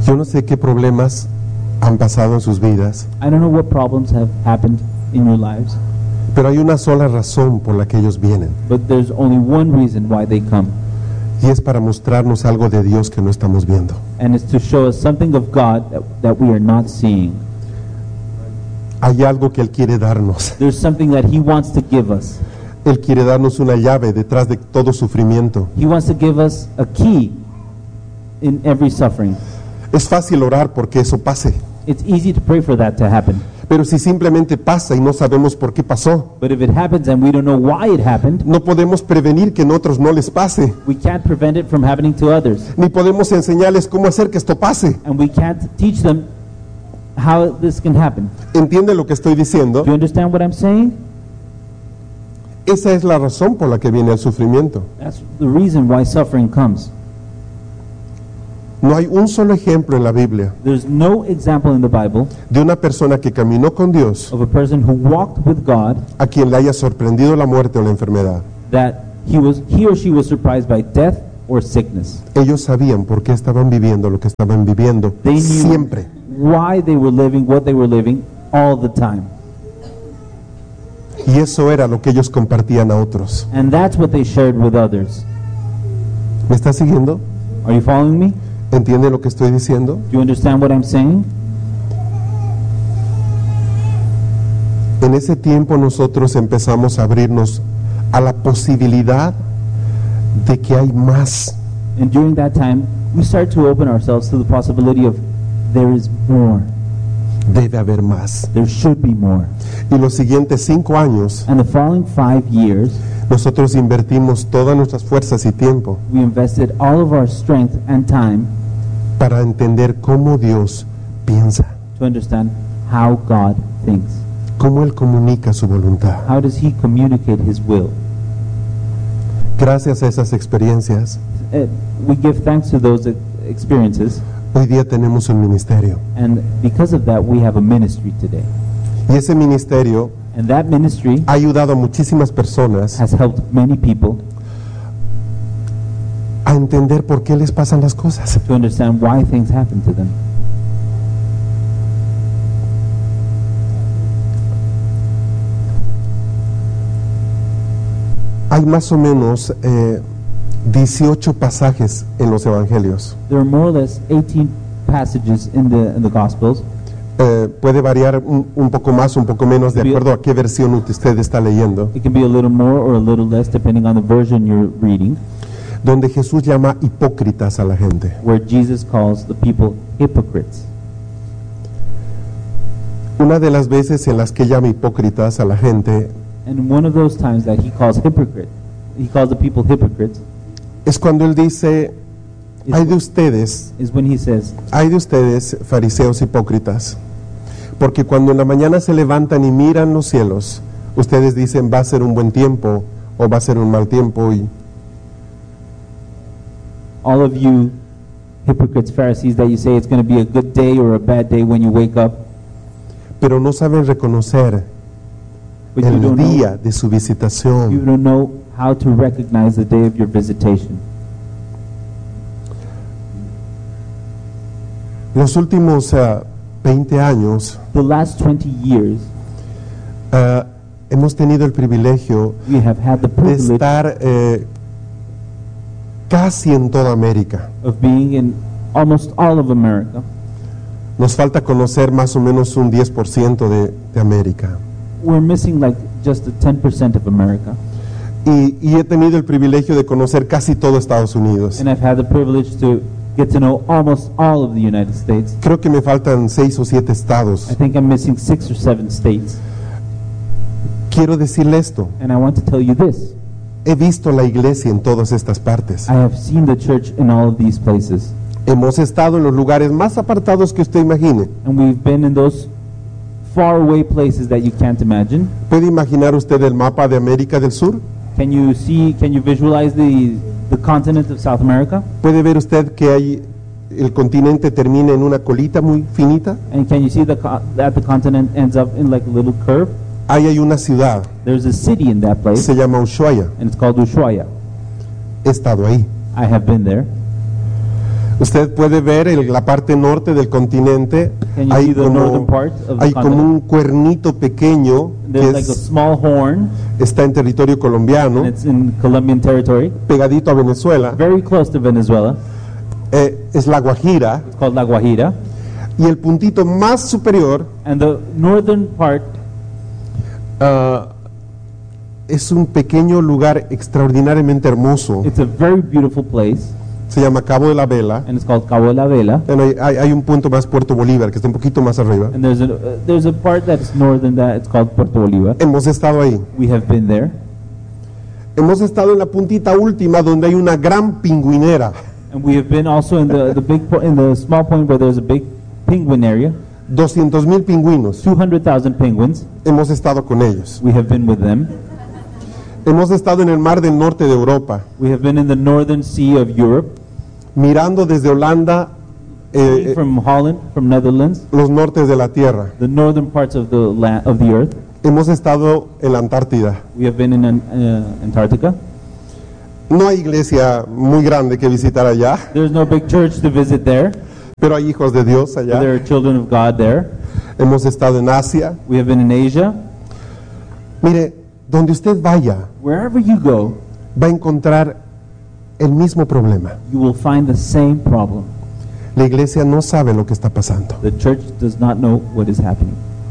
Yo no sé qué problemas han pasado en sus vidas, I don't know what problems have happened in your lives, pero hay una sola razón por la que ellos vienen, but there's only one reason why they come, y es para mostrarnos algo de Dios que no estamos viendo. and it's to show us something of God that we are not seeing. Hay algo que Él quiere darnos. There's something that He wants to give us. Él quiere darnos una llave detrás de todo sufrimiento. He wants to give us a key in every suffering. Es fácil orar porque eso pase, It's easy to pray for that to happen. pero si simplemente pasa y no sabemos por qué pasó, But if it happens and we don't know why it happened, no podemos prevenir que en otros no les pase, we can't prevent it from happening to others. ni podemos enseñarles cómo hacer que esto pase. And we can't teach them how this can happen. ¿Entiende lo que estoy diciendo? Do you understand what I'm saying? Esa es la razón por la que viene el sufrimiento. That's the reason why suffering comes. No hay un solo ejemplo en la Biblia There's no example in the Bible de una persona que caminó con Dios of a person who walked with God a quien le haya sorprendido la muerte o la enfermedad. that he or she was surprised by death or sickness. Ellos sabían por qué estaban viviendo lo que estaban viviendo They knew siempre. why they were living what they were living all the time. Y eso era lo que ellos compartían a otros. And that's what they shared with others. ¿Me está siguiendo? Are you following me? ¿Entiende lo que estoy diciendo? Do you understand what I'm saying? En ese tiempo nosotros empezamos a abrirnos a la posibilidad de que hay más. And during that time, we start to open ourselves to the possibility of there is more. Debe haber más. There should be more. Y los siguientes 5 años And the following 5 years, nosotros invertimos todas nuestras fuerzas y tiempo we invested all of our strength and time para entender cómo Dios piensa, to understand how God thinks. cómo Él comunica su voluntad. How does He communicate His will? Gracias a esas experiencias, We give thanks to those experiences, hoy día tenemos un ministerio. and because of that, we have a ministry today. Y ese ministerio And that ministry ha ayudado a muchísimas personas has helped many people a entender por qué les pasan las cosas. to understand why things happen to them. Hay más o menos 18 pasajes en los evangelios. There are more or less 18 passages in the Gospels. Puede variar un poco más, un poco menos, de acuerdo a qué versión usted está leyendo, It can be a little more or a little less depending on the version you're reading, donde Jesús llama hipócritas a la gente. where Jesus calls the people hypocrites. Una de las veces en las que llama hipócritas a la gente And one of those times that he calls the people hypocrites, es cuando Él dice, hay de ustedes, is when he says, fariseos hipócritas, porque cuando en la mañana se levantan y miran los cielos, ustedes dicen va a ser un buen tiempo o va a ser un mal tiempo, all of you hypocrites, Pharisees, that you say it's going to be a good day or a bad day when you wake up, pero no saben reconocer but you el don't día de su you visitación. don't know how to recognize the day of your visitation. Los últimos 20 años The last 20 years, hemos tenido el privilegio we have had the de privilege estar casi en toda América. of being in almost all of America. Nos falta conocer más o menos un 10% de América. We're missing like just the 10% of America. Y he tenido el privilegio de conocer casi todo Estados Unidos. And I've had the privilege to get to know almost all of the United States. Creo que me faltan 6 o 7 estados. I think I'm missing 6 or 7 states. Quiero decirle esto. And I want to tell you this. He visto la iglesia en todas estas partes. I have seen the church in all of these places. Hemos estado en los lugares más apartados que usted imagine. And we've been in those far away places that you can't imagine. ¿Puede imaginar usted el mapa de América del Sur? Can you visualize the continent of South America? ¿Puede ver usted que el continente termina en una colita muy finita? And can you see that the continent ends up in like a little curve? Ahí hay una ciudad, There's a city in that place, se llama Ushuaia. and it's called Ushuaia. He estado ahí. I have been there. Usted puede ver la parte norte del continente, Can you see the northern part of the hay como continent? un cuernito pequeño que There's like a small horn, está en territorio colombiano, and it's in Colombian territory, pegadito a Venezuela, very close to Venezuela. es la Guajira, It's called La Guajira. y el puntito más superior And the northern part es un pequeño lugar extraordinariamente hermoso, it's a very beautiful place, se llama Cabo de la Vela. and it's called Cabo de la Vela. Bueno, hay un punto más, Puerto Bolívar, que está un poquito más arriba. And there's a part that's northern that it's called Puerto Bolívar. Hemos estado ahí. We have been there. Hemos estado en la puntita última donde hay una gran pingüinera, And we have been also in in the small point where there's a big penguin area, 200,000 pingüinos. 200,000 penguins. Hemos estado con ellos. We have been with them. Hemos estado en el mar del norte de Europa, We have been in the northern sea of Europe, mirando desde Holanda from Holland, from Netherlands, los nortes de la tierra. the northern parts of the earth. Hemos estado en la Antártida. We have been in Antarctica. No hay iglesia muy grande que visitar allá, There's no big church to visit there, pero hay hijos de Dios but there allá. are children of God there. Hemos estado en Asia. We have been in Asia. Mire, donde usted vaya, Wherever you go, va a encontrar el mismo problema. you will find the same problem. La iglesia no sabe lo que está pasando. The church does not know what is happening.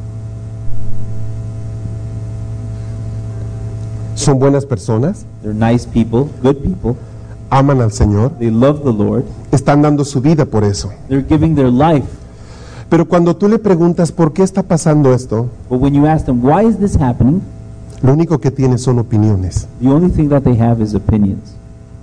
Son buenas personas, They're nice people, good people. aman al Señor, They love the Lord. están dando su vida por eso. They're giving their life. Pero cuando tú le preguntas por qué está pasando esto, But when you ask them, why is this happening? lo único que tiene son opiniones. The only thing that they have is opinions.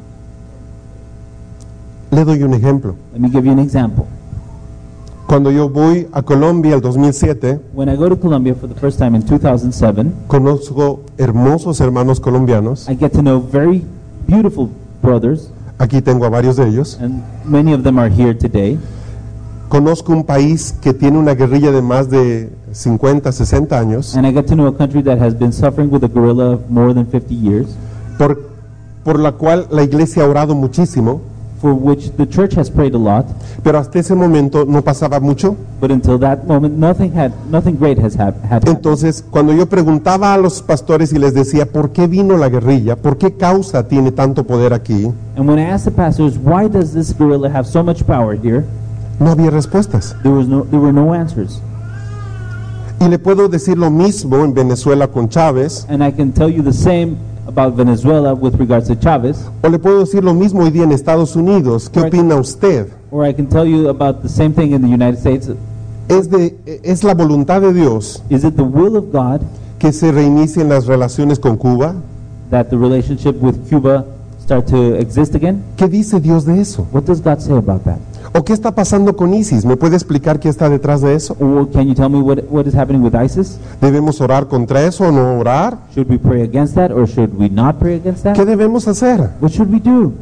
Le doy un ejemplo. Let me give you an example. Cuando yo voy a Colombia el 2007, When I go to Colombia for the first time in 2007, conozco hermosos hermanos colombianos. I get to know very beautiful brothers, Aquí tengo a varios de ellos. and many of them are here today. Conozco un país que tiene una guerrilla de más de 50, 60 años, And I get to know a country that has been suffering with a guerrilla of more than 50 years, por la cual la iglesia ha orado muchísimo, for which the church has prayed a lot, pero hasta ese momento no pasaba mucho. but until that moment, nothing great has happened. Entonces, cuando yo preguntaba a los pastores y les decía, ¿por qué vino la guerrilla? ¿Por qué causa tiene tanto poder aquí? And when I asked the pastors, why does this guerrilla have so much power here? No había respuestas. There were no answers. Y le puedo decir lo mismo en Venezuela con Chávez, And I can tell you the same about Venezuela with regards to Chavez, o le puedo decir lo mismo hoy día en Estados Unidos. ¿Qué Correct. opina usted? or I can tell you about the same thing in the United States. ¿Es la voluntad de Dios Is it the will of God que se reinicien las relaciones con Cuba? that the relationship with Cuba start to exist again? ¿Qué dice Dios de eso? What does God say about that? ¿O qué está pasando con ISIS? ¿Me puede explicar qué está detrás de eso? Or can you tell me what is happening with ISIS? ¿Debemos orar contra eso o no orar? Should we pray against that or should we not pray against ¿Qué that? debemos hacer? What should we do?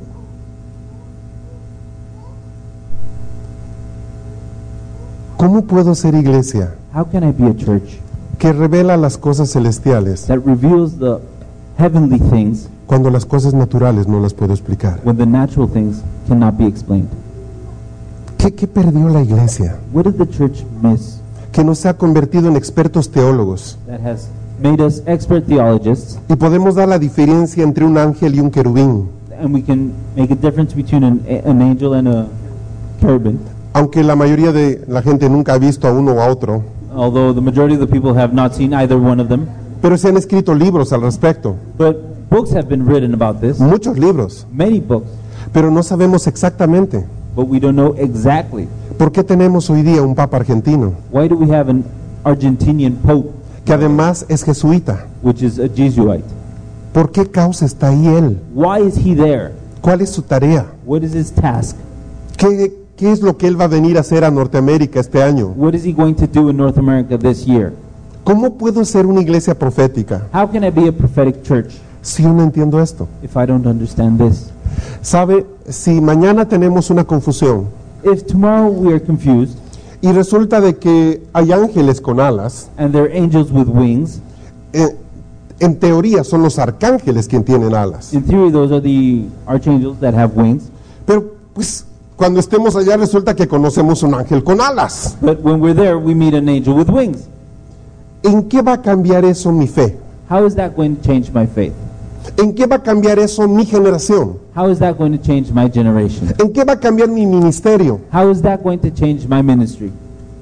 ¿Cómo puedo ser iglesia How can I be a church que revela las cosas celestiales that reveals the heavenly things cuando las cosas naturales no las puedo explicar? when the natural things cannot be explained? ¿Qué perdió la iglesia? What did the church miss Que nos ha convertido en expertos teólogos that has made us expert theologists, y podemos dar la diferencia entre un ángel y un querubín, and we can make a difference between an angel and a cherubim, aunque la mayoría de la gente nunca ha visto a uno o a otro, although the majority of the people have not seen either one of them. pero se han escrito libros al respecto, But books have been written about this, muchos libros, many books, pero no sabemos exactamente but we don't know exactly. por qué tenemos hoy día un papa argentino, Why do we have an Argentinian pope, que además es jesuita. which is a Jesuit? ¿Por qué causa está ahí él? Why is he there? ¿Cuál es su tarea? What is his task? ¿Qué es lo que él va a venir a hacer a Norteamérica este año? What is he going to do in North America this year? ¿Cómo puedo ser una iglesia profética How can I be a prophetic church si yo no entiendo esto? if I don't understand this? ¿Sabe? Si mañana tenemos una confusión If tomorrow we are confused y resulta de que hay ángeles con alas, and there are angels with wings, en teoría son los arcángeles quien tienen alas. in theory those are the archangels that have wings, Pero pues cuando estemos allá resulta que conocemos un ángel con alas. But when we're there, we meet an angel with wings. ¿En qué va a cambiar eso mi fe? How is that going to change my faith? ¿En qué va a cambiar eso mi generación? How is that going to change my generation? ¿En qué va a cambiar mi ministerio? How is that going to change my ministry?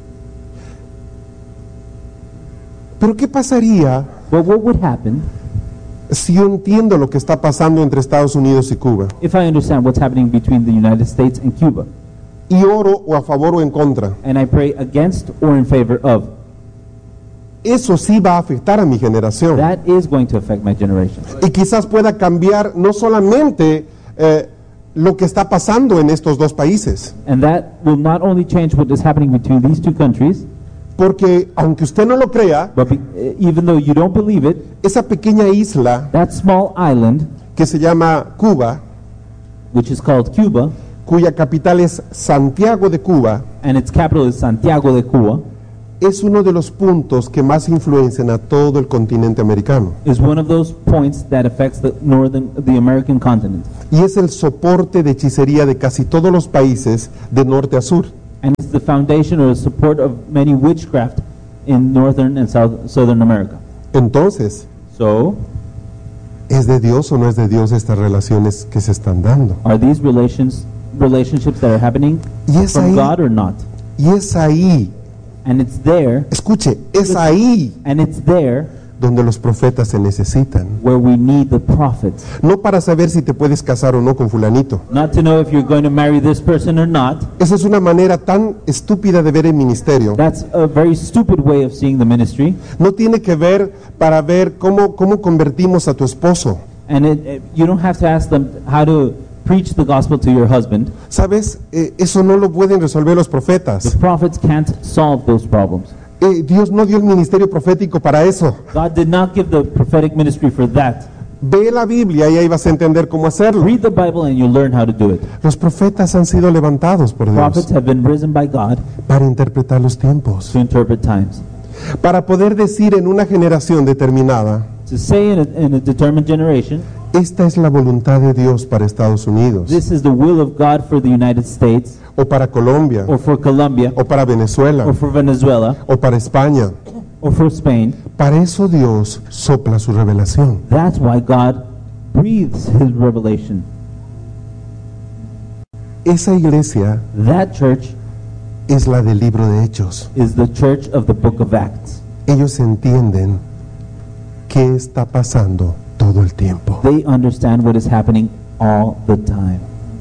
Pero ¿qué pasaría Well, what would happen si yo entiendo lo que está pasando entre Estados Unidos y Cuba if I understand what's happening between the United States and Cuba, y oro o a favor o en contra? and I pray against or in favor of? Eso sí va a afectar a mi generación. That is going to affect my generation. Y quizás pueda cambiar no solamente lo que está pasando en estos dos países, And that will not only change what is happening between these two countries, porque aunque usted no lo crea, but even though you don't believe it, esa pequeña isla that small island, que se llama Cuba, which is called Cuba, cuya capital es Santiago de Cuba, and its capital is Santiago de Cuba, es uno de los puntos que más influencian a todo el continente americano. is one of those points that affects the American continent. Y es el soporte de hechicería de casi todos los países de norte a sur. And it's the foundation or the support of many witchcraft in Northern and Southern America. Entonces, So, ¿es de Dios o no es de Dios estas relaciones que se están dando? are these relationships that are happening Y es from ahí, God or not? y es ahí, And it's there, escuche, es ahí donde los profetas se necesitan. where we need the prophets. No para saber si te puedes casar o no con fulanito. Not to know if you're going to marry this person or not. Esa es una manera tan estúpida de ver el ministerio. That's a very stupid way of seeing the ministry. No tiene que ver para ver cómo convertimos a tu esposo. And you don't have to ask them how to preach the gospel to your husband. ¿Sabes? Eso no lo pueden resolver los The profetas. prophets can't solve those problems. Dios no dio el ministerio profético para eso. God did not give the prophetic ministry for that. Ve la Biblia y ahí vas a entender cómo hacerlo. Read the Bible and you'll learn how to do it. Los profetas han sido levantados por Prophets Dios have been risen by God para interpretar los tiempos, to interpret times. para poder decir en una generación determinada, To say in a determined generation, esta es la voluntad de Dios para Estados Unidos, this is the will of God for the United States, o para Colombia, or for Colombia, o para Venezuela, or for Venezuela, o para España. or for Spain. Para eso Dios sopla su revelación. That's why God breathes His revelation. Esa iglesia That church es la del libro de Hechos. is the church of the book of Acts. Ellos entienden qué está pasando todo el tiempo. They understand what is happening all the time.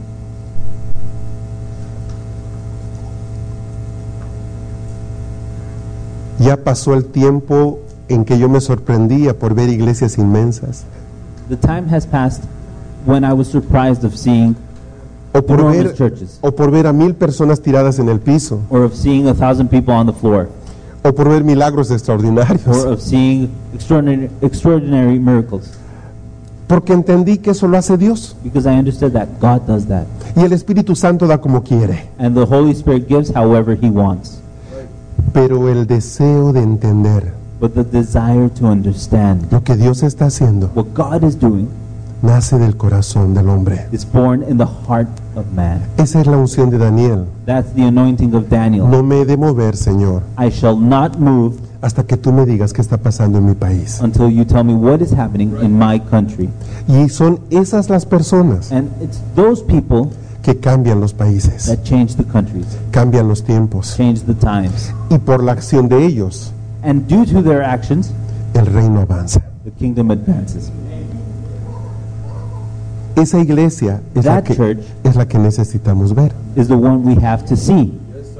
Ya pasó el tiempo en que yo me sorprendía por ver iglesias inmensas, The time has passed when I was surprised of seeing o por enormous ver, churches, o por ver a 1000 personas tiradas en el piso, or of seeing 1,000 people on the floor, o por ver milagros extraordinarios, or of seeing extraordinary miracles. porque entendí que eso lo hace Dios Because I understood that God does that. y el Espíritu Santo da como quiere. And the Holy Spirit gives however He wants. Pero el deseo de entender But the desire to understand lo que Dios está haciendo what God is doing nace del corazón del hombre. is born in the heart of man. Esa es la unción de Daniel. That's the anointing of Daniel. No me he de mover, Señor, I shall not move hasta que tú me digas qué está pasando en mi país. until you tell me what is happening in my country. Y son esas las personas And it's those people que cambian los países, that change the countries, cambian los tiempos. change the times. Y por la acción de ellos, And due to their actions, el reino avanza. the kingdom advances. Esa iglesia That church es la que necesitamos ver. is the one we have to see.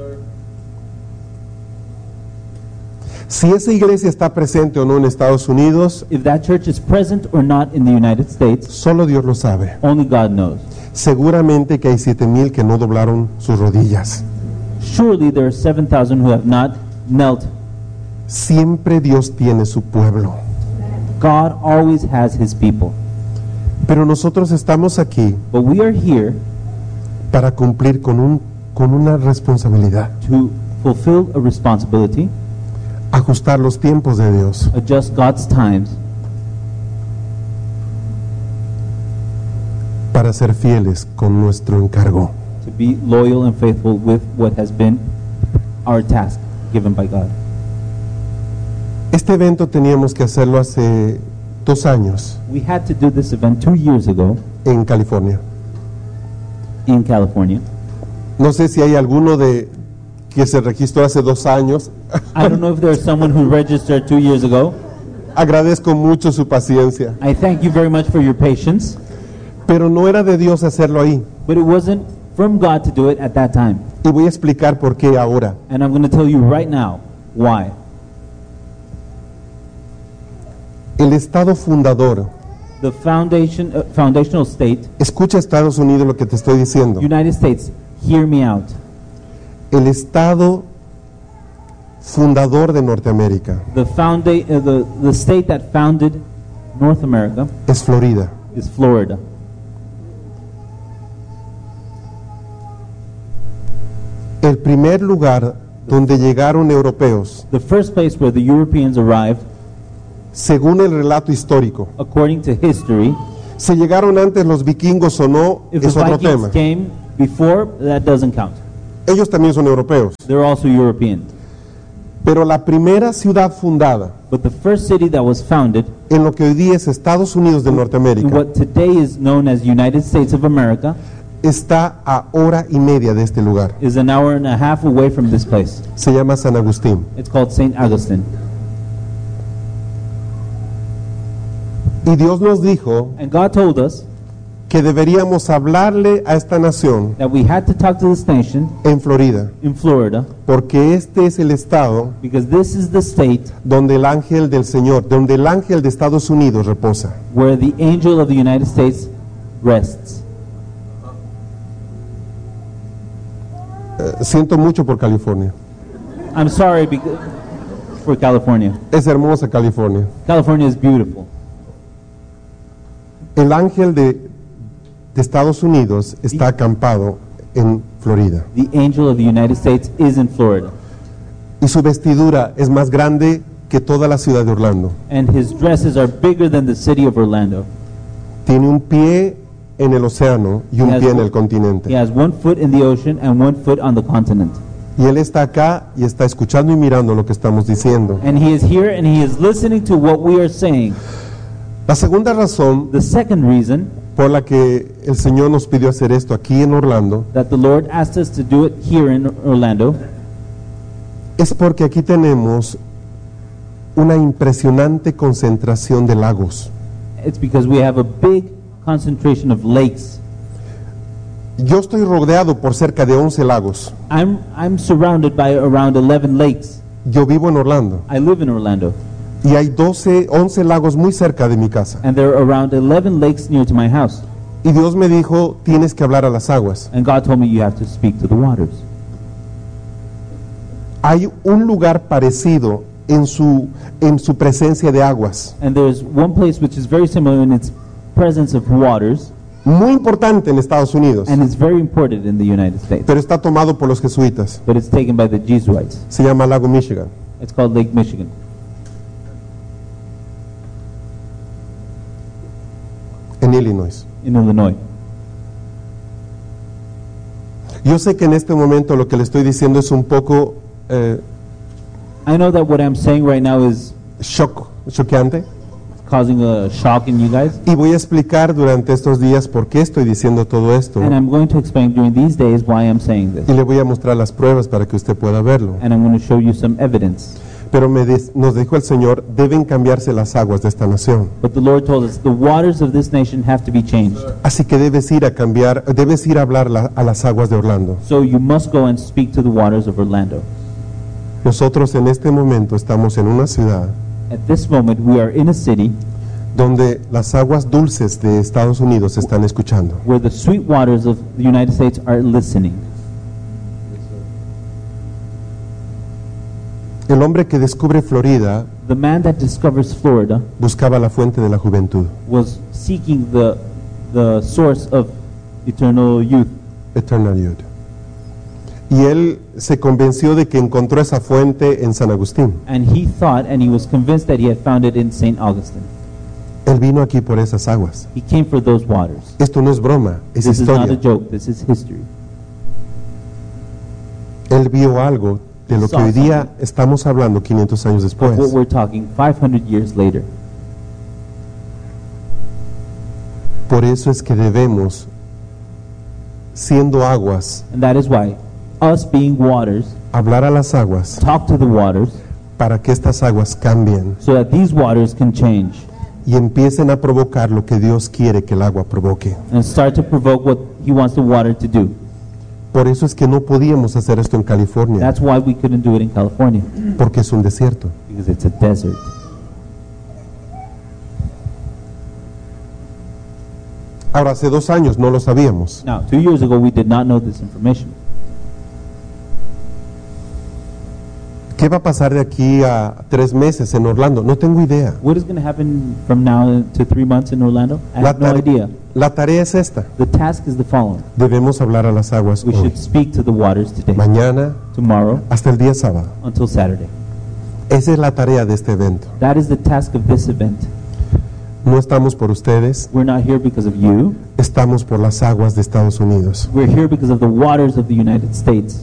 Si esa iglesia está presente o no en Estados Unidos, If that church is present or not in the United States, solo Dios lo sabe. only God knows. Seguramente que hay 7000 que no doblaron sus rodillas. Surely there are 7,000 who have not knelt. Siempre Dios tiene su pueblo. God always has His people. Pero nosotros estamos aquí But we are here para cumplir con una responsabilidad. to fulfill a responsibility, Ajustar los tiempos de Dios. adjust God's times, Para ser fieles con nuestro encargo. to be loyal and faithful with what has been our task given by God. Este evento teníamos que hacerlo hace 2 años We had to do this event 2 years ago en California. in California. No sé si hay alguno de que se registró hace 2 años. I don't know if there's someone who registered 2 years ago. Agradezco mucho su paciencia, I thank you very much for your patience, pero no era de Dios hacerlo ahí. but it wasn't from God to do it at that time. Y voy a explicar por qué ahora. And I'm going to tell you right now why. El Estado fundador, The foundational state, escucha Estados Unidos lo que te estoy diciendo. United States, hear me out. El Estado fundador de Norteamérica The state that founded North America es Florida. is Florida. El primer lugar donde llegaron europeos, The first place where the Europeans arrived, según el relato histórico, according to history, si llegaron antes los vikingos o no, if the es otro tema. Vikings came before, that doesn't count. Ellos también son europeos. They're also European. Pero la primera ciudad fundada But the first city that was founded en lo que hoy día es Estados Unidos de in Norteamérica what today is known as United States of America está a 1:30 de este lugar. is an hour and a half away from this place. Se llama San Agustín. It's called St. Augustine. Y Dios nos dijo And God told us que deberíamos hablarle a esta nación that we had to talk to this nation en Florida, in Florida porque este es el estado because this is the state donde el ángel del Señor, donde el ángel de Estados Unidos reposa. where the angel of the United States rests. Siento mucho por California. I'm sorry for California. Es hermosa California. California is beautiful. El ángel de Estados Unidos está acampado en Florida. The angel of the United States is in Florida, Y su vestidura es más grande que toda la ciudad de Orlando. and his dresses are bigger than the city of Orlando. Tiene un pie en el océano y un He has pie en one- el continente. He has 1 foot in the ocean and 1 foot on the continent. Y él está acá y está escuchando y mirando lo que estamos diciendo. And he is here and he is listening to what we are saying. La segunda razón The second reason por la que el Señor nos pidió hacer esto aquí en Orlando that the Lord asked us to do it here in Orlando es porque aquí tenemos una impresionante concentración de lagos. it's because we have a big concentration of lakes. Yo estoy rodeado por cerca de 11 lagos. I'm surrounded by around 11 lakes. Yo vivo en Orlando I live in Orlando, y hay 11 lagos muy cerca de mi casa. and there are around 11 lakes near to my house. Y Dios me dijo, tienes que hablar a las aguas. And God told me you have to speak to the waters. Hay un lugar parecido en su presencia de aguas, And there's one place which is very similar in its presence of waters, muy importante en Estados Unidos, and it's very important in the United States. pero está tomado por los jesuitas. But it's taken by the Jesuits. Se llama Lago Michigan. It's called Lake Michigan En Illinois. in Illinois. Yo sé que en este momento lo que le estoy diciendo es un poco I know that what I'm saying right now is choqueante, causing a shock in you guys, y voy a explicar durante estos días por qué estoy diciendo todo esto, and I'm going to explain during these days why I'm saying y this. le voy a mostrar las pruebas para que usted pueda verlo. And I'm going to show you some evidence. Pero nos dijo el Señor, deben cambiarse las aguas de esta nación. But the Lord told us the waters of this nation have to be changed. Así que debes ir a hablar a las aguas de Orlando. So you must go and speak to the waters of Orlando. Nosotros en este momento estamos en una ciudad At this moment, we are in a city donde las aguas dulces de Estados Unidos se están escuchando. where the sweet waters of the United States are listening. El hombre que descubre Florida The man that discovers Florida buscaba la fuente de la juventud, was seeking the source of eternal youth. Eternal Youth. Y él se convenció de que encontró esa fuente en San Agustín. And he thought and he was convinced that he had found it in St. Augustine. Él vino aquí por esas aguas. He came for those waters. Esto no es broma, es This is not a historia. joke, this is history. Él vio algo de lo que hoy día estamos hablando 500 años What después. we're talking 500 years later. Por eso es que debemos, siendo aguas, And that is why us being waters, hablar a las aguas talk to the waters para que estas aguas cambien so that these waters can change y empiecen a provocar lo que Dios quiere que el agua provoque. and start to provoke what He wants the water to do. Por eso es que no podíamos hacer esto en California, That's why we couldn't do it in California, porque es un desierto. because it's a desert. Ahora, hace 2 años no lo sabíamos. Now, 2 years ago, we did not know this information. ¿Qué va a pasar de aquí a 3 meses en Orlando? No tengo idea. What is going to happen from now to 3 months in Orlando? I La, have no idea. la tarea es esta. The task is the following. Debemos hablar a las aguas We hoy, should speak to the waters today, mañana, tomorrow, hasta el día sábado. until Saturday. Esa es la tarea de este evento. That is the task of this event. No estamos por ustedes, We're not here because of you. estamos por las aguas de Estados Unidos. We're here because of the waters of the United States.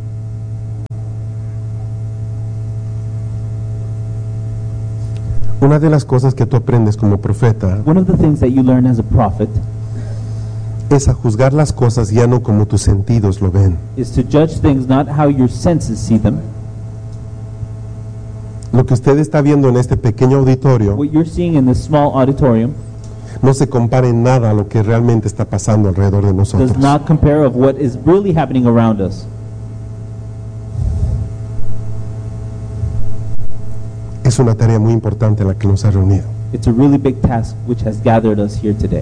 Una de las cosas que tú aprendes como profeta One of the things that you learn as a prophet es a juzgar las cosas ya no como tus sentidos lo ven. is to judge things not how your senses see them. Lo que usted está viendo en este pequeño auditorio What you're seeing in this small auditorium no se compara en nada a lo que realmente está pasando alrededor de nosotros. does not compare of what is really happening around us. Es una tarea muy importante la que nos ha reunido. It's a really big task which has gathered us here today.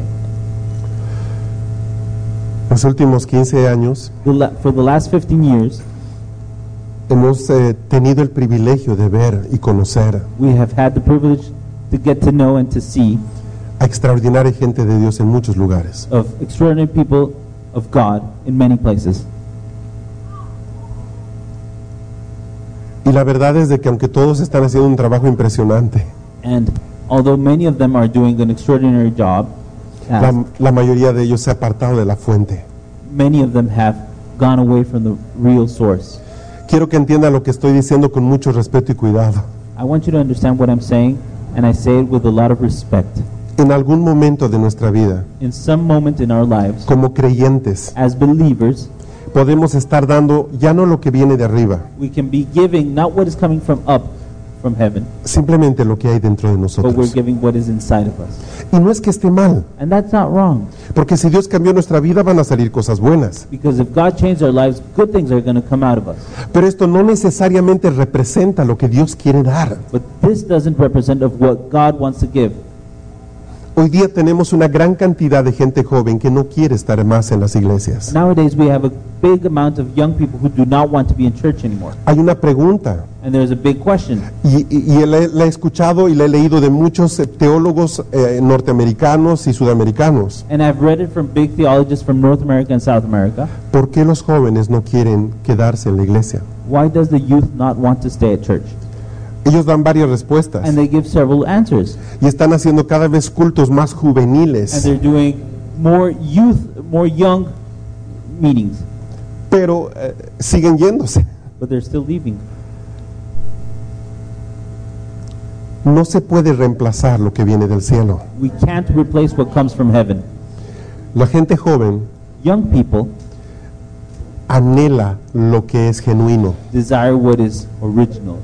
Los últimos 15 años For the last 15 years, hemos tenido el privilegio de ver y conocer we have had the privilege to get to know and to see a extraordinaria gente de Dios en muchos lugares. of extraordinary people of God in many places. Y la verdad es de que aunque todos están haciendo un trabajo impresionante, And although many of them are doing an extraordinary job, la mayoría de ellos se ha apartado de la fuente. many of them have gone away from the real source. Quiero que entienda lo que estoy diciendo con mucho respeto y cuidado. I want you to understand what I'm saying, and I say it with a lot of respect. En algún momento de nuestra vida, In some moment in our lives, como creyentes, as believers, podemos estar dando ya no lo que viene de arriba, we can be giving not what is coming from up from heaven, simplemente lo que hay dentro de but we're nosotros. giving what is inside of us. Y no es que esté mal, And that's not wrong, porque si Dios cambió nuestra vida van a salir cosas buenas. because if God changed our lives, good things are going to come out of us. Pero esto no necesariamente representa lo que Dios quiere dar. But this doesn't represent of what God wants to give. Hoy día tenemos una gran cantidad de gente joven que no quiere estar más en las iglesias. Nowadays, we have a big amount of young people who do not want to be in church anymore. Hay una pregunta, And there's a big question. y la he escuchado y la he leído de muchos teólogos norteamericanos y sudamericanos. And I've read it from big theologists from North America and South America. ¿Por qué los jóvenes no quieren quedarse en la iglesia? Why does the youth not want to stay at church? Ellos dan varias respuestas And they give several answers. y están haciendo cada vez cultos más And juveniles, they're doing more youth, more young meetings. pero siguen yéndose. But they're still leaving. No se puede reemplazar lo que viene del cielo. We can't replace what comes from heaven. La gente joven Young people anhela lo que es genuino, desire what is original.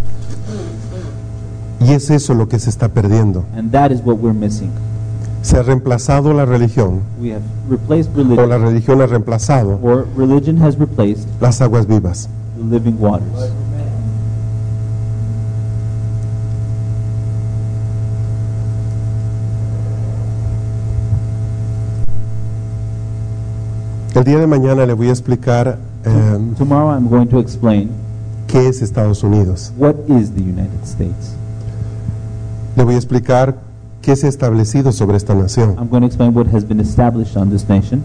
y es eso lo que se está perdiendo. And that is what we're missing. Se ha reemplazado la religión, We have replaced o religion, la religión ha reemplazado or religion has replaced las aguas vivas. the living waters. El día de mañana le voy a explicar Tomorrow I'm going to explain qué es Estados Unidos. what is the United States. Le voy a explicar qué se ha establecido sobre esta nación. I'm going to explain what has been established on this nation.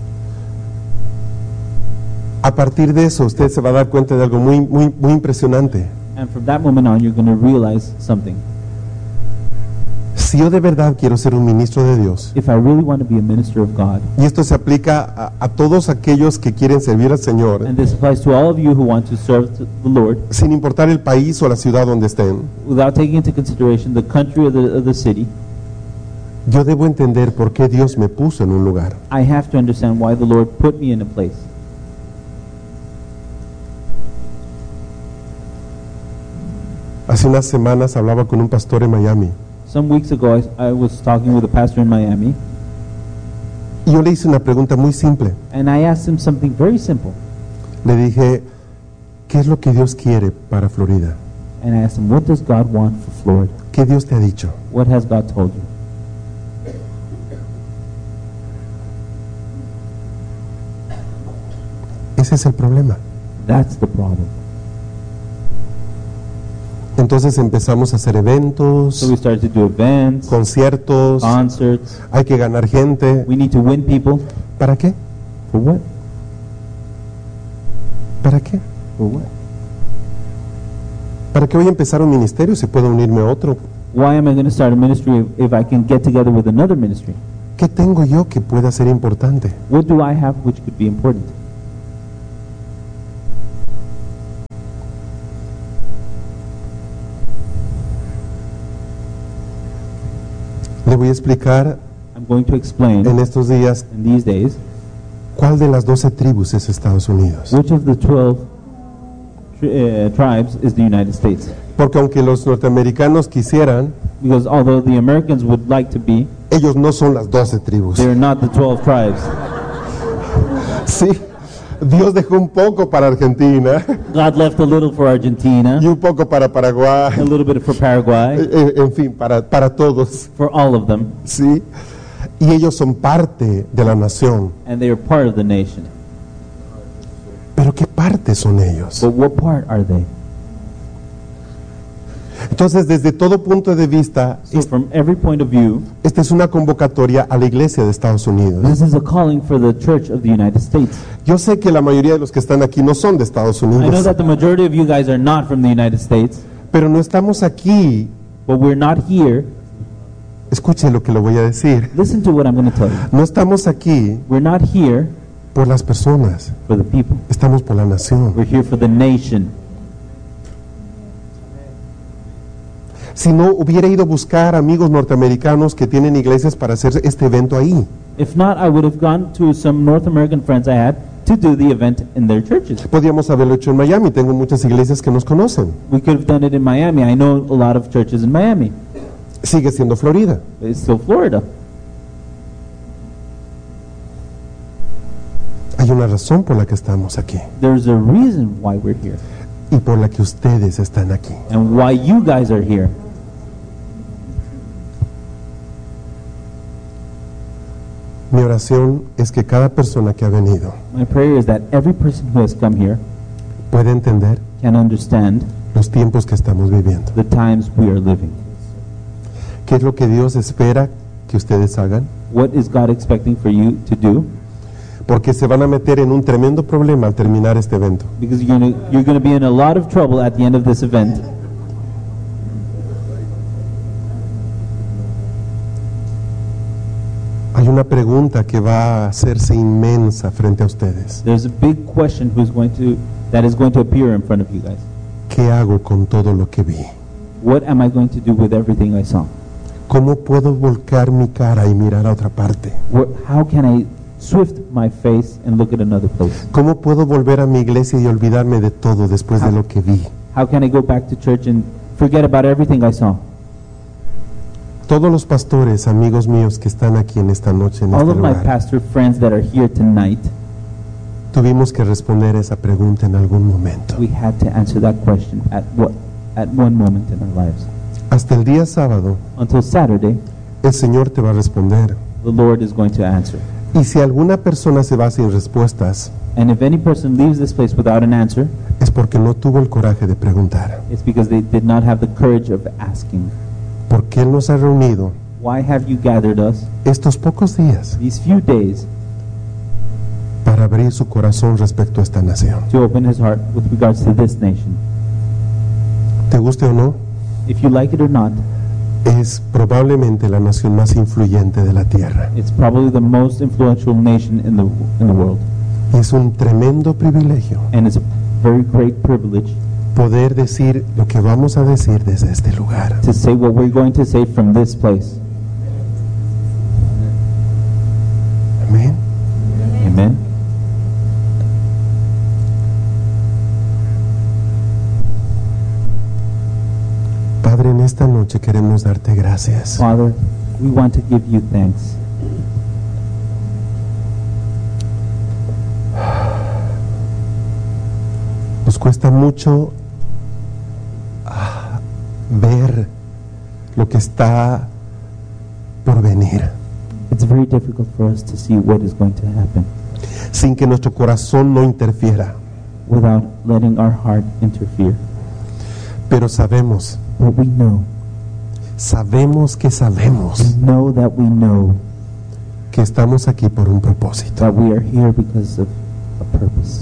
A partir de eso, usted se va a dar cuenta de algo muy impresionante. And from that moment on, you're going to realize something. Si yo de verdad quiero ser un ministro de Dios, if I really want to be a minister of God, y esto se aplica a todos aquellos que quieren servir al Señor, and this applies to all of you who want to serve the Lord, sin importar el país o la ciudad donde estén, without taking into consideration the country or the city, yo debo entender por qué Dios me puso en un lugar. I have to understand why the Lord put me in a place. Hace unas semanas hablaba con un pastor en Miami Some weeks ago, I was talking with a pastor in Miami, y yo le hice una pregunta muy simple. and I asked him something very simple. Le dije, ¿qué es lo que Dios quiere para Florida? And I asked him, what does God want for Florida? ¿Qué Dios te ha dicho? What has God told you? Ese es el problema. That's the problem. Entonces empezamos a hacer eventos, So we started to do events, conciertos, concerts. hay que ganar gente. We need to win people. ¿Para qué? For what? ¿Para qué? For what? ¿Para qué voy a empezar un ministerio si puedo unirme a otro? Why am I going to start a ministry if I can get together with another ministry? ¿Qué tengo yo que pueda ser importante? What do I have which could be important? Le voy a explicar I'm going to explain en estos días in these days cuál de las 12 tribus es Estados Unidos. which of the 12 tribes is the United States. Porque aunque los norteamericanos quisieran, Because although the Americans would like to be, ellos no son las 12 tribus. they're not the 12 tribes. Sí, Dios dejó un poco para Argentina God left a little for Argentina, y un poco para a Paraguay, little bit for Paraguay, en fin, para todos. for all of them, Sí, y ellos son parte de la nación. and they are part of the nation. Pero ¿qué parte son ellos? But what part are they? Entonces, desde todo punto de vista, So from every point of view, esta es una convocatoria a la iglesia de Estados Unidos. this is a calling for the Church of the United States. Yo sé que la mayoría de los que están aquí no son de Estados I know Unidos, that the majority of you guys are not from the United States, pero no estamos aquí. but we're not here. Escuche lo que le voy a decir. Listen to what I'm going to tell you. No estamos aquí We're not here por las personas, for the people. estamos por la nación. We're here for the nation. Si no, hubiera ido a buscar amigos norteamericanos que tienen iglesias para hacer este evento ahí. If not, I would have gone to some North American friends I had to do the event in their churches. Podríamos haberlo hecho en Miami, tengo muchas iglesias que nos conocen. We could have done it in Miami. I know a lot of churches in Miami. Sigue siendo Florida. It's still Florida. Hay una razón por la que estamos aquí There's a reason why we're here y por la que ustedes están aquí. and why you guys are here. Mi oración es que cada persona que ha venido My prayer is that every person who has come here pueda entender can understand los tiempos que estamos viviendo. the times we are living. ¿Qué es lo que Dios espera que ustedes hagan? What is God expecting for you to do? Porque se van a meter en un tremendo problema al terminar este evento. Because you're gonna be in a lot of trouble at the end of this event. Hay una pregunta que va a hacerse inmensa frente a ustedes. There's a big question that is going to appear in front of you guys. ¿Qué hago con todo lo que vi? What am I going to do with everything I saw? ¿Cómo puedo volcar mi cara y mirar a otra parte? How can I swift my face and look at another place? ¿Cómo puedo volver a mi iglesia y olvidarme de todo después de lo que vi? How can I go back to church and forget about everything I saw? Todos los pastores, amigos míos que están aquí en esta noche, en All este of my lugar, pastor friends that are here tonight, tuvimos que responder esa pregunta en algún momento. we had to answer that question at one moment in our lives. Hasta el día sábado, Until Saturday, el Señor te va a responder. the Lord is going to answer. Y si alguna persona se va sin respuestas, And if any person leaves this place without an answer, es porque no tuvo el coraje de preguntar. it's because they did not have the courage of asking. Porque Él nos ha reunido Why have you gathered us estos pocos días these few days para abrir su corazón respecto a esta nación. to open his heart with regards to this nation? Te guste o no, If you like it or not, Es probablemente la nación más influyente de la tierra. It's probably the most influential nation in the world. Es un tremendo privilegio And it's a very great privilege poder decir lo que vamos a decir desde este lugar. to say what we're going to say from this place. Amén. Amen. Padre, en esta noche queremos darte gracias. Father, we want to give you thanks. Nos cuesta mucho ver lo que está por venir, It's very difficult for us to see what is going to happen sin que nuestro corazón no interfiera. without letting our heart interfere. Pero sabemos But we know that we know que estamos aquí por un propósito. that we are here because of a purpose.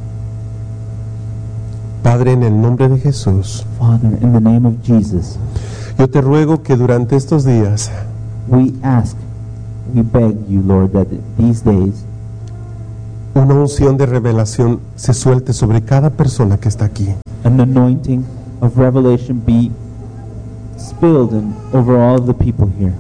Padre, en el nombre de Jesús, Father, in the name of Jesus, yo te ruego que durante estos días we beg you, Lord, that these days una unción de revelación se suelte sobre cada persona que está aquí. an anointing of revelation be spilled over all of the people here.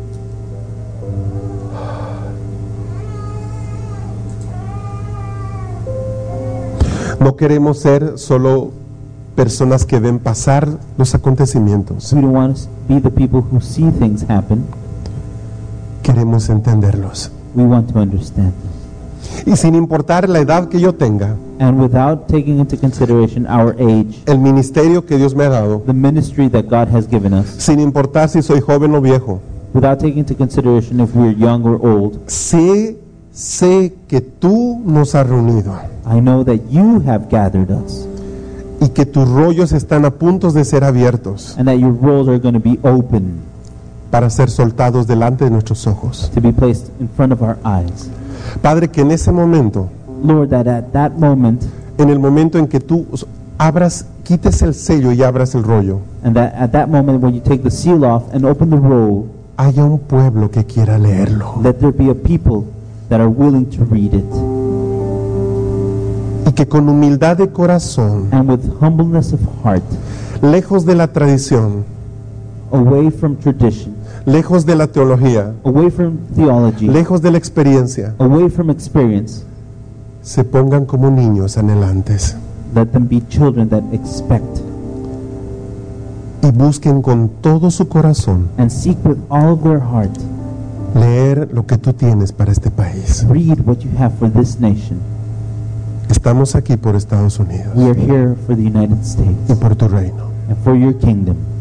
No queremos ser solo personas que ven pasar los acontecimientos. We don't want to be the people who see things happen. Queremos entenderlos. We want to understand them. Y sin importar la edad que yo tenga, And without taking into consideration our age, el ministerio que Dios me ha dado, the ministry that God has given us, sin importar si soy joven o viejo, without taking into consideration if we're young or old, sé que tú nos has reunido I know that you have gathered us y que tus rollos están a punto de ser abiertos and that your roles are going to be open para ser soltados delante de nuestros ojos. to be placed in front of our eyes. Padre, que en ese momento, Lord, that at that moment, en el momento en que tú quites el sello y abras el rollo, and that at that moment when you take the seal off and open the roll, haya un pueblo que quiera leerlo let there be a people that are willing to read it, y que con humildad de corazón, and with humbleness of heart, lejos de la tradición, away from tradition, lejos de la teología, away from theology, lejos de la experiencia, away from experience, se pongan como niños anhelantes let them be children that expect y busquen con todo su corazón and seek with all of their heart, leer lo que tú tienes para este país. read what you have for this nation. Estamos aquí por Estados Unidos We are here for the United y States por tu reino. and for your kingdom.